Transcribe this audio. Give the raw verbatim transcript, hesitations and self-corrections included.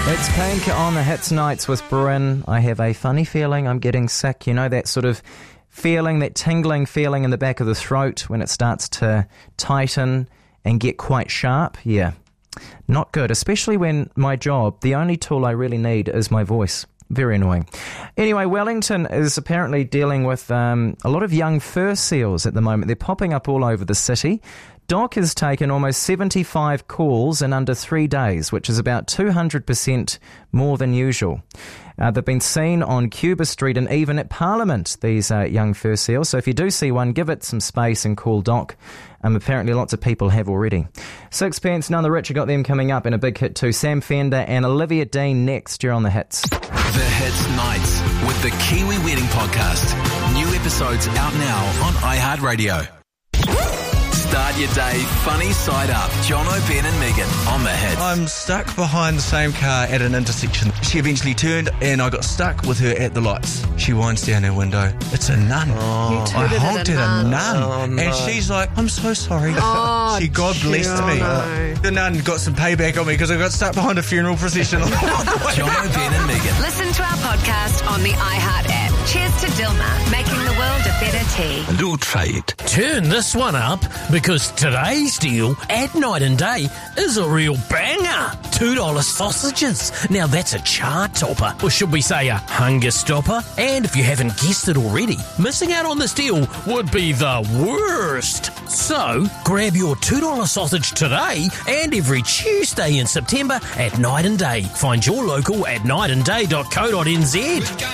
It's Pink on the Hits Nights with Bryn. I have a funny feeling I'm getting sick. You know, that sort of feeling, that tingling feeling in the back of the throat when it starts to tighten and get quite sharp? Yeah, not good, especially when my job, the only tool I really need is my voice. Very annoying. Anyway, Wellington is apparently dealing with um, a lot of young fur seals at the moment. They're popping up all over the city. Doc has taken almost seventy-five calls in under three days, which is about two hundred percent more than usual. Uh, they've been seen on Cuba Street and even at Parliament, these uh, young fur seals. So if you do see one, give it some space and call Doc. Um, apparently lots of people have already. Sixpence, None the Richer got them coming up in a big hit too. Sam Fender and Olivia Dean next. You're on the Hits. The Hits Nights with the Kiwi Wedding Podcast. New episodes out now on iHeartRadio. Start your day funny side up. John O'Ben and Megan on the Hits. I'm stuck behind the same car at an intersection. She eventually turned and I got stuck with her at the lights. She winds down her window. It's a nun. Oh. I honked at a nun. Oh, no. And she's like, I'm so sorry. Oh, she God blessed me. no. The nun got some payback on me because I got stuck behind a funeral procession on the way. John O'Ben and Megan. Listen to our podcast on the iHeart app. Cheers to Dilma, making the world a better tea. Don't try it. Turn this one up because today's deal at Night and Day is a real banger. two dollars sausages. Now that's a chart topper, or should we say a hunger stopper? And if you haven't guessed it already, missing out on this deal would be the worst. So grab your two dollars sausage today and every Tuesday in September at Night and Day. Find your local at night and day dot co dot n z.